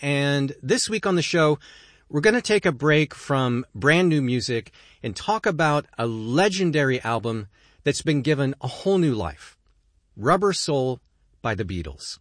and this week on the show, we're going to take a break from brand new music and talk about a legendary album that's been given a whole new life, Rubber Soul by the Beatles.